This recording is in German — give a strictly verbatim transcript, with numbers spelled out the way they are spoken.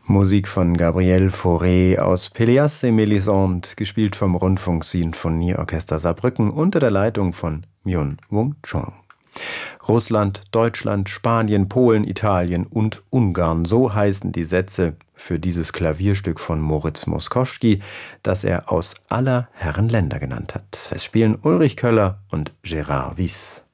Musik von Gabriel Fauré aus Pelléas et Mélisande, gespielt vom Rundfunksinfonieorchester Saarbrücken unter der Leitung von Myung Whun Chung. Russland, Deutschland, Spanien, Polen, Italien und Ungarn, so heißen die Sätze für dieses Klavierstück von Moritz Moszkowski, das er aus aller Herren Länder genannt hat. Es spielen Ulrich Köller und Gérard Wyss.